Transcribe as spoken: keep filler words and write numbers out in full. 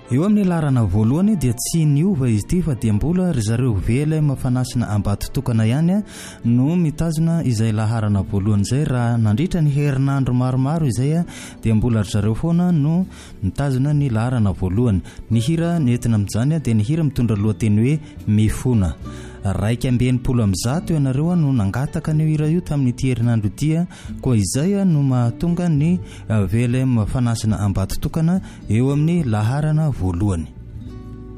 eo amin'ny larana voalohany dia tsy niova izy ity fa dia mbola ry zareo vela mafanasina ambato tokana ihany no mitazona izay laharana voalohany izay. Raha nandritra ny herinandro maromaro izay dia mbola ry zareo foana no mitazona ny laharana voalohany. Ny hira nentina amin'izany dia ny hira mitondra lohateny hoe mifona. Raika ambinipolo amin'ny zato ianareo no nangataka ny hira io tamin'ity herinandro ity, koa izay no mahatonga ny vela mafanasina ambato tokana eo amin'ny laharana voalohany.